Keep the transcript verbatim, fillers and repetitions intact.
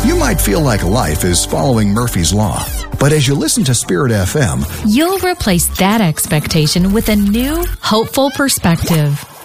You might feel like life is following Murphy's Law, but as you listen to Spirit F M, you'll replace that expectation with a new, hopeful perspective.